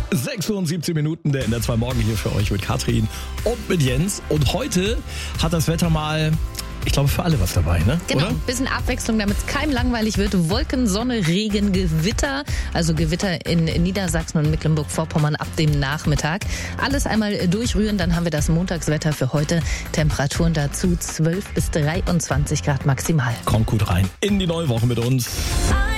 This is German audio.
6 Uhr und 17 Minuten, der NDR2 Morgen hier für euch mit Katrin und mit Jens. Und heute hat das Wetter mal, ich glaube, für alle was dabei, ne? Genau, Oder? ein bisschen Abwechslung, damit es keinem langweilig wird. Wolken, Sonne, Regen, Gewitter. Also Gewitter in Niedersachsen und Mecklenburg-Vorpommern ab dem Nachmittag. Alles einmal durchrühren, dann haben wir das Montagswetter für heute. Temperaturen dazu 12 bis 23 Grad maximal. Kommt gut rein in die neue Woche mit uns.